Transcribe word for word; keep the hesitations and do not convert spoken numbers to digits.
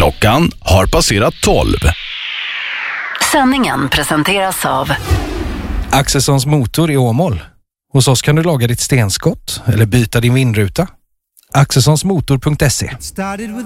Klockan har passerat tolv. Sändningen presenteras av Axelssons motor i Åmål. Hos oss kan du laga ditt stenskott eller byta din vindruta. axelssonsmotor punkt se.